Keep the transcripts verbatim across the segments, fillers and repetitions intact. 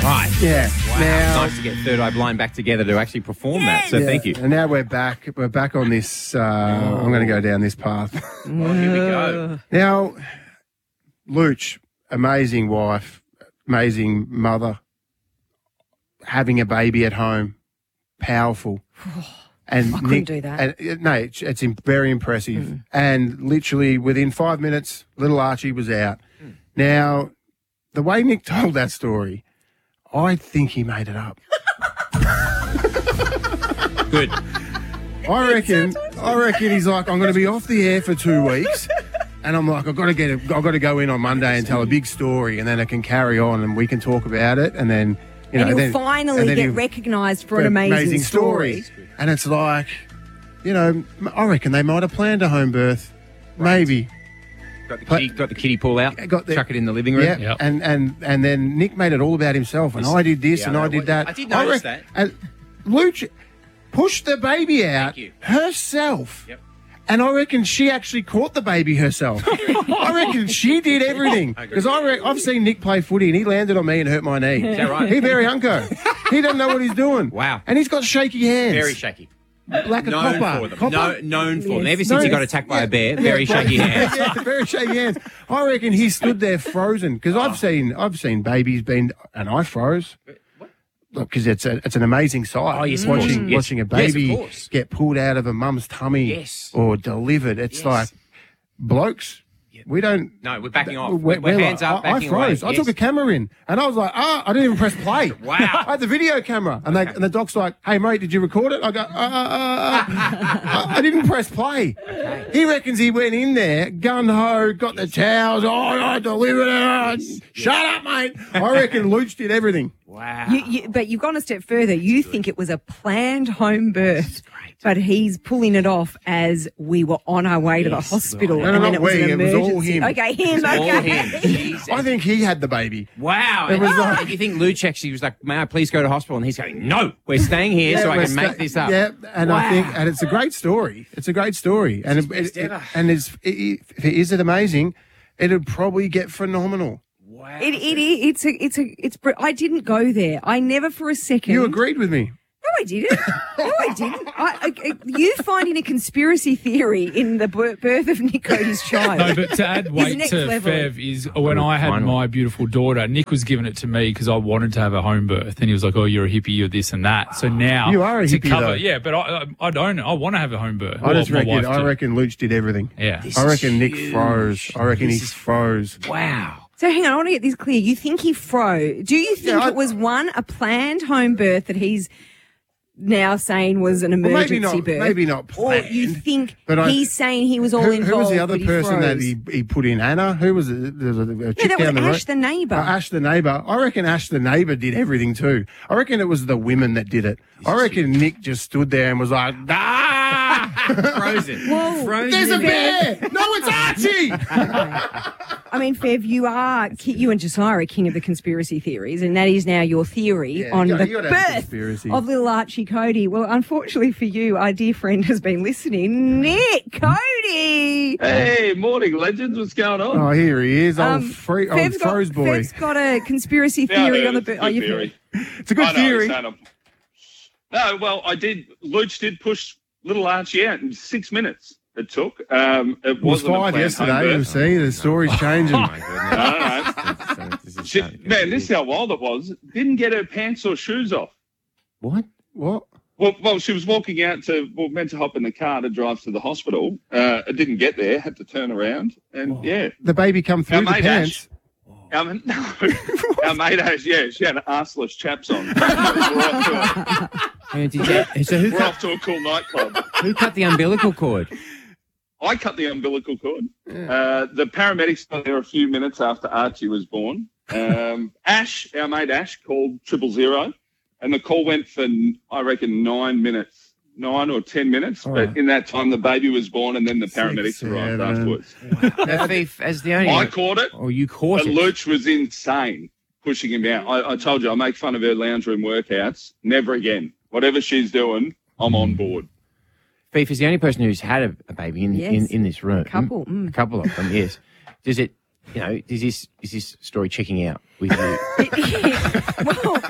Right. Yeah. Wow. Now, Nice to get Third Eye Blind back together to actually perform that. So yeah, thank you. And now we're back. We're back on this. Uh, I'm going to go down this path. Well, here we go. Now, Luch, amazing wife, amazing mother, having a baby at home, powerful. And I couldn't Nick, do that. And, uh, no, it's, it's im- very impressive. Mm. And literally within five minutes, little Archie was out. Mm. Now, the way Nick told that story, I think he made it up. Good. I reckon. I reckon he's like, I'm going to be off the air for two weeks, and I'm like, I've got to get, a, I've got to go in on Monday and tell a big story, and then it can carry on, and we can talk about it, and then, you know, and he'll then, finally and then get he'll, recognised for an amazing, amazing story. story. And it's like, you know, I reckon they might have planned a home birth, right. maybe. Got the, kitty, got the kiddie pool out, got the, chuck it in the living room. Yeah, yep. and, and, and then Nick made it all about himself, and this, I did this yeah, and I, I did what, that. I did notice I reckon, that. And Luch pushed the baby out herself. Yep. And I reckon she actually caught the baby herself. I reckon she did everything. Because I re- I've seen Nick play footy and he landed on me and hurt my knee. Is that right? He very unco. He doesn't know what he's doing. Wow. And he's got shaky hands. Very shaky. Like a known copper. for them. Copper? No, known for Yes. them. Ever since No, he got attacked by yeah. a bear, very Yeah, shaky hands. Yeah, very shaky hands. I reckon he stood there frozen because Oh. I've seen I've seen babies been and I froze. Look, because it's a it's an amazing sight. Oh, yes, of watching course. Yes. watching a Yes, of baby course. get pulled out of a mum's tummy Yes. or delivered. It's Yes. like blokes. We don't. No, we're backing off. We're, We're, we're hands like, up, I, I backing froze. away. I took a Yes. camera in, and I was like, ah, I didn't even press play. Wow. I had the video camera, and they and the doc's like, hey mate, did you record it? I go, uh, uh, uh, uh. I didn't press play. Okay. He reckons he went in there, gun ho, got the towels. Oh, I delivered it. Yes. Shut up, mate. I reckon Luch did everything. Wow. You, you, but you've gone a step further. You think it was a planned home birth, but he's pulling it off as we were on our way to the Yes. hospital. No, and no, then not it was we, an it was all emergency. him. Okay, him. All Okay. him. Jeez. I think he had the baby. Wow. It was Oh, like- you think Luch actually was like, may I please go to hospital? And he's going, no, we're staying here so I we're can make sta- this up. Yeah, and Wow. I think, and it's a great story. It's a great story, and it, best it, ever. and it's, it, if it is it amazing, it'd probably get phenomenal. Wow. It, it, it's a, it's a, it's. br- I didn't go there. I never for a second. You agreed with me. No, I didn't. No, I didn't. I, I, you finding a conspiracy theory in the bir- birth of Nick Cody's child. No, but to add weight next to level. Fev is when I had Finally. my beautiful daughter, Nick was giving it to me because I wanted to have a home birth, and he was like, "Oh, you're a hippie, you're this and that." So now You are a to hippie, cover, though. yeah, but I, I, I don't. I want to have a home birth. I just Well, my reckon. wife I did. reckon Luch did everything. Yeah. This I is reckon Nick huge. froze. I reckon This he is- froze. Wow. So hang on, I want to get this clear. You think he froze? Do you think Yeah, I- it was one a planned home birth that he's now saying was an Well, emergency maybe not. birth? Maybe not Or planned. you think But I- he's saying he was all Who, involved? who was the other but he person that froze? he, he put in? Anna? Who was it? There was a, a chick Yeah, that was down the road. Ash the neighbour. Uh, Ash the neighbour. I reckon Ash the neighbour did everything too. I reckon it was the women that did it. I reckon Nick just stood there and was like, ah! Frozen. Whoa. Frozen. There's a in there. bear! No, it's Archie! I mean, Fev, you are ki- you and Josiah are king of the conspiracy theories, and that is now your theory Yeah, on you gotta- the you gotta have a birth conspiracy. of little Archie Cody. Well, unfortunately for you, our dear friend has been listening, Nick Cody. Hey, morning, legends. What's going on? Oh, here he is, old, Um, free, old Fev's got, froze boy. Fev's got a conspiracy Yeah, theory yeah, on the it's a birth. good Oh, you theory. It's a good I know, theory. it's not a- No, well, I did. Luch did push little Archie out in six minutes. It took. Um, it It was wasn't a five planned yesterday. home You birth. see, the story's changing. Oh, my goodness. No, no. This is She, starting to man, get this is how wild it was. Didn't get her pants or shoes off. What? What? Well, well, she was walking out to, well, meant to hop in the car to drive to the hospital. Uh, it didn't get there. Had to turn around, and yeah, The baby come through Our the mate pants. Ash, our, no, our mate Ash, yeah, she had arseless chaps on. we're, off to And did you- so who a, we're cut, off to a cool nightclub. who cut the umbilical cord? I cut the umbilical cord. Uh, the paramedics got there a few minutes after Archie was born. Um, Ash, our mate Ash, called triple zero, and the call went for, I reckon, nine minutes, nine or ten minutes. All but right. in that time, the baby was born, and then the paramedics Six, arrived seven. afterwards. Now, Thief, as the only... I caught it, Oh, you caught but it. Luch was insane, pushing him out. I, I told you, I make fun of her lounge room workouts. Never again. Whatever she's doing, I'm on board. Thief is the only person who's had a, a baby in, Yes. in, in this room. Couple, mm. A couple of them, yes. Does it, you know, is this is this story checking out with you? well,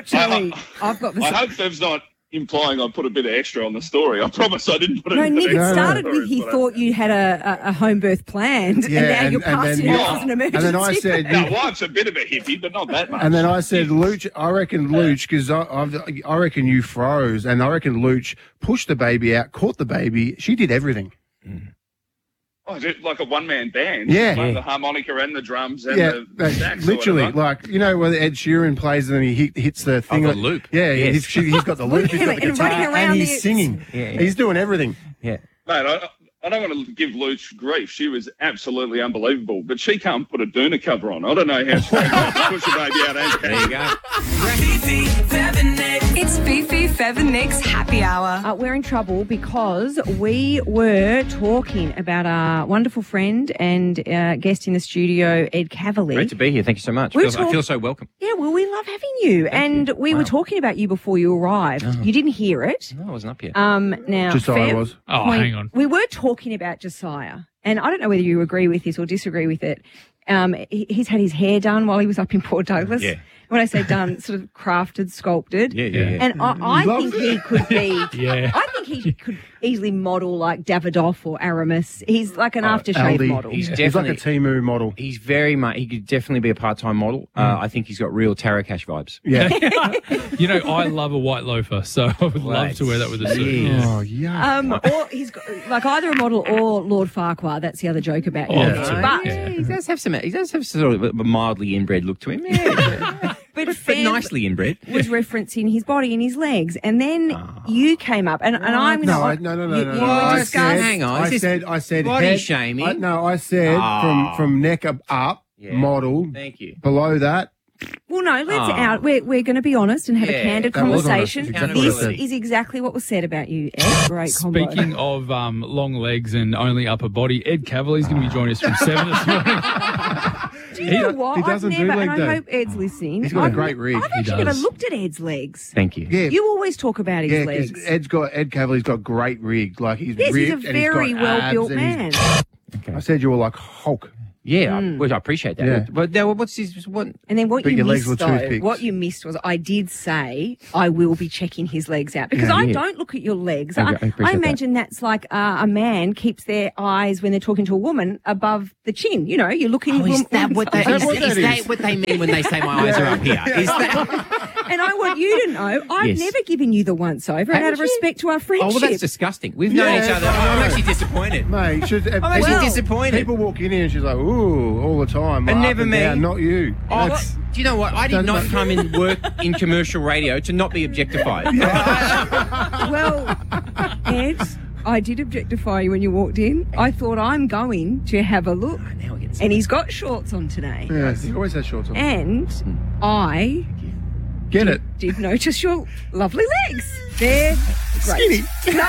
Actually, I've got the. I hope Fev's not implying I put a bit of extra on the story. I promise I didn't put No, any Nick, it extra started on the with he story, thought you had a, a, a home birth planned, Yeah, and now and- you're and passing then- it off as an emergency. And then I said, but- Now, wife's a bit of a hippie, but not that much. and then I said, Luch, I reckon Luch, because I, I've- I reckon you froze, and I reckon Luch pushed the baby out, caught the baby. She did everything. Oh, is it like a one-man band? Yeah. Like Yeah. the harmonica and the drums and Yeah, the, the that- sax or literally, whatever. like you know when Ed Sheeran plays and then he hit, hits the thing, the like- loop. Yeah, Yes. he's, she- he's got the loop, he's got the And guitar, running and around he's the- singing. Yeah, yeah. He's doing everything. Yeah. Mate, I, I don't want to give Luch grief. She was absolutely unbelievable, but she can't put a Duna cover on. I don't know how she can push a baby out and There you go. Fifi, Fev and Nick. It's Fifi, Fev and Nick's happy hour. Uh, we're in trouble because we were talking about our wonderful friend and uh, guest in the studio, Ed Cavalier. Great to be here. Thank you so much. We're Feels, I talk- feel so welcome. Yeah, well, we love having you. and we were talking about you before you arrived. You didn't hear it. No, I wasn't up yet. Um, now, Josiah Fev, was. Oh, point- hang on. We were talking about Josiah, and I don't know whether you agree with this or disagree with it. Um, he, he's had his hair done while he was up in Port Douglas. Yeah. When I say done, sort of crafted, sculpted. yeah, yeah, yeah. And I, I loves think he could be. Yeah. I think he could easily model like Davidoff or Aramis. He's like an aftershave Aldi. model. He's He's like a definitely- Timu model. He's very much, he could definitely be a part-time model. Uh, I think he's got real Tara Cash vibes. Yeah. You know, I love a white loafer, so I would love to wear that with a suit. Jeez. Oh yeah. Um, or he's got, like either a model or Lord Farquhar. That's the other joke about you. Oh, yeah. But Yeah, he does have some, he does have sort of a mildly inbred look to him. Yeah. but, but Fev nicely inbred. was referencing his body and his legs, and then you came up, and, and I'm No, gonna I, no, no, no, you, no. you no. were I discussing- said, Hang on, I is this said, I said, body head- shaming? I, no, I said Ah. from from neck up, up Yeah. model. Thank you. Below that, Well, no, let's Oh. out. We're, we're going to be honest and have Yeah, a candid that was honest. conversation. That's exactly This what I said. is exactly what was said about you, Ed. Great combo. Speaking of um, long legs and only upper body, Ed Cavalier's going to be joining us from seven this morning. do you know what? he doesn't I've do never, leg and I day. hope Ed's listening. He's got a I've, great rig. I've He actually never does. looked at Ed's legs. Thank you. yeah, You always talk about his yeah, 'cause legs. Ed's got Ed Cavalier's got great rig. Like he's Yes, he's ripped a and he's got very well built abs and he's- man. I said you were like Hulk. Yeah, Mm. I, well, I appreciate that. Yeah. But now, what's his, what? And then what But you your legs missed, were though, toothpicks. what you missed was I did say I will be checking his legs out because Yeah, I yeah. don't look at your legs. I- I, I appreciate I that. imagine that's like uh, a man keeps their eyes when they're talking to a woman above the chin. You know, you're looking. Oh, is that what they, Is that is, what is that that is? what they mean when they say my eyes are up here? Is that? And I want you to know I've Yes. never given you the once over, and out Haven't of you? respect to our Oh, friendship. well, that's disgusting. We've known Yeah, each other. I know. I'm actually disappointed. Mate, should, I'm actually Well, disappointed. people walk in here and she's like, ooh, all the time. And like, never up me. down, not you. Oh, That's- do you know what? I did Don't- not come in work in commercial radio to not be objectified. Well, Ed, I did objectify you when you walked in. I thought I'm going to have a look, Now we're getting and he's got shorts on today, yeah, he always has shorts on. and I Get it? did notice your lovely legs. They're great. Skinny.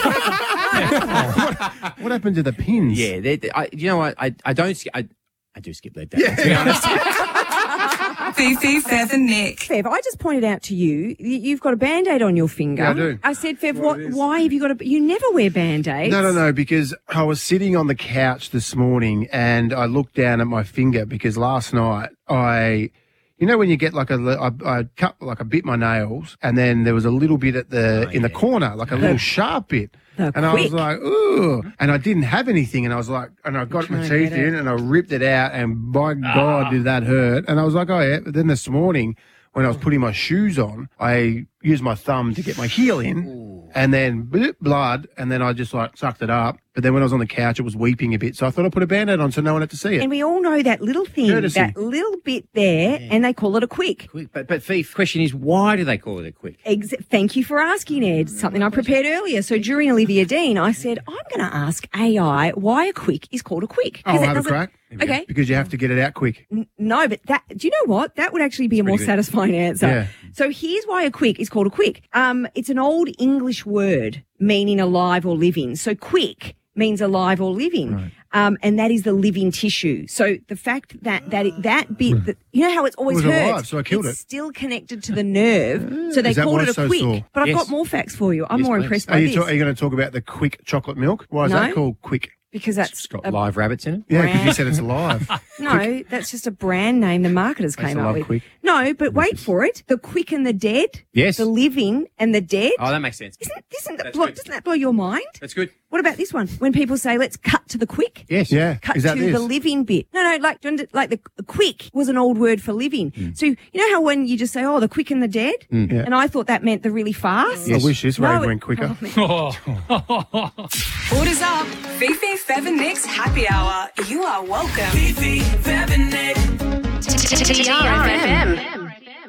What happened to the pins? Yeah, they, they- I, you know what? I, I don't. sk- I, I do skip leg day. To be honest. Fifi, Fev and Nick. Fev, I just pointed out to you, y- you've got a Band-Aid on your finger. Yeah, I do. I said, Fev, Well, what, it is. why have you got a... You never wear Band-Aids. No, no, no, because I was sitting on the couch this morning and I looked down at my finger because last night I, you know, when you get like a, li- I, I cut, like I bit my nails and then there was a little bit at the, in the corner, like a little sharp bit. The And I was quick. like, ooh. And I didn't have anything. And I was like, and I got my trying to teeth get it. in and I ripped it out. And by God, did that hurt. And I was like, oh, yeah. But then this morning, when I was putting my shoes on, I used my thumb to get my heel in. And then bloop, blood. And then I just like sucked it up. But then when I was on the couch, it was weeping a bit. So I thought I'd put a Band-Aid on so no one had to see it. And we all know that little thing, Courtesy. that little bit there, and they call it a quick. Quick, but but the question is, why do they call it a quick? Ex- Thank you for asking, Ed. Something I prepared earlier. So during Olivia Dean, I said, I'm going to ask A I why a quick is called a quick. 'Cause I'll it have a doesn't- crack. Okay. Because you have to get it out quick. N- No, but that, do you know what? That would actually be a more good. satisfying answer. Yeah. So here's why a quick is called a quick. Um, it's an old English word meaning alive or living. So quick means alive or living. Um, and that is the living tissue. So the fact that, that, it, that bit, that, you know how it's always It was hurts? alive, so I killed it's it. still connected to the nerve. So they Is that called why it a it's so quick. sore? But I've Yes. got more facts for you. I'm Yes, more please. impressed Are by you, this. ta- are you going to talk about the quick chocolate milk? Why is No. that called quick? because that's It's got a- live rabbits in it. Yeah, because you Brand. said it's live. no, that's just a brand name the marketers Makes came the up love with. quick. No, No, but wait for it. The quick and the dead. Yes. The living and the dead. Oh, that makes sense. Isn't, isn't that That's blow, good. doesn't that blow your mind? That's good. What about this one? When people say, let's cut to the quick. Yes. Yeah. Cut Is that to this? the living bit. No, no, like, like the quick was an old word for living. Mm. So, you know how when you just say, oh, the quick and the dead? Yeah. And I thought that meant the really fast. I wish this No, rave it- went quicker. Oh, man. Orders up. Fifi, Fev and Nick's happy hour. You are welcome. Fifi, Fev and Nick. T R F M.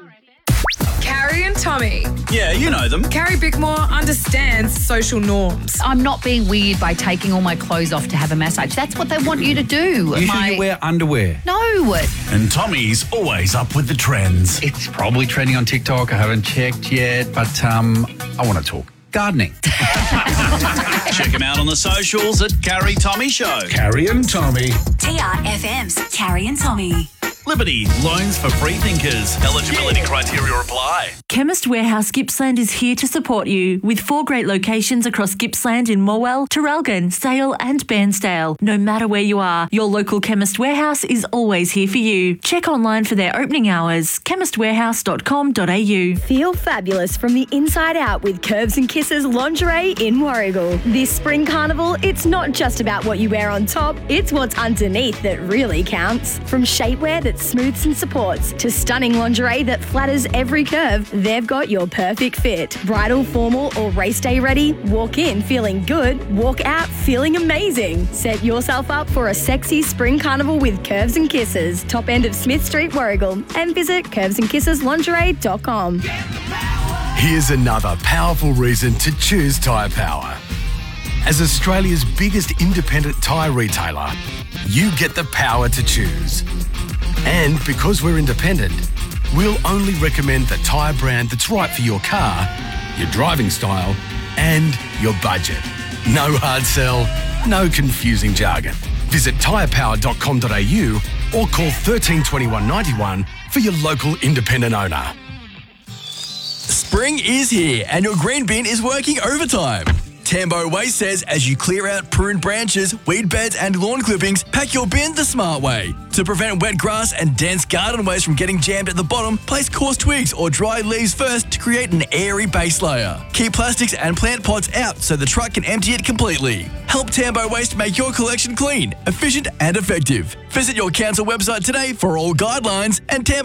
Carrie and Tommy. Yeah, you know them. Carrie Bickmore understands social norms. I'm not being weird by taking all my clothes off to have a massage. That's what they want you to do. You my... sure you wear underwear? No. And Tommy's always up with the trends. It's probably trending on TikTok. I haven't checked yet, but um, I want to talk gardening. Check him out on the socials at Carrie Tommy Show. Carrie and Tommy. T R F M's Carrie and Tommy. Liberty, loans for free thinkers. Eligibility criteria apply. Chemist Warehouse Gippsland is here to support you with four great locations across Gippsland in Morwell, Traralgon, Sale and Bairnsdale. No matter where you are, your local Chemist Warehouse is always here for you. Check online for their opening hours, chemist warehouse dot com dot a u. Feel fabulous from the inside out with Curves and Kisses lingerie in Warragul. This spring carnival, it's not just about what you wear on top, it's what's underneath that really counts. From shapewear that smooths and supports to stunning lingerie that flatters every curve, they've got your perfect fit. Bridal, formal or race day ready? Walk in feeling good, walk out feeling amazing. Set yourself up for a sexy spring carnival with Curves and Kisses, top end of Smith Street, Warragul, and visit curves and kisses lingerie dot com. Here's another powerful reason to choose Tyre Power. As Australia's biggest independent tyre retailer, you get the power to choose. And because we're independent, we'll only recommend the tyre brand that's right for your car, your driving style, and your budget. No hard sell, no confusing jargon. Visit tyre power dot com dot a u or call thirteen twenty-one ninety-one for your local independent owner. Spring is here and your green bin is working overtime. Tambo Waste says as you clear out pruned branches, weed beds and lawn clippings, pack your bin the smart way. To prevent wet grass and dense garden waste from getting jammed at the bottom, place coarse twigs or dried leaves first to create an airy base layer. Keep plastics and plant pots out so the truck can empty it completely. Help Tambo Waste make your collection clean, efficient and effective. Visit your council website today for all guidelines and Tambo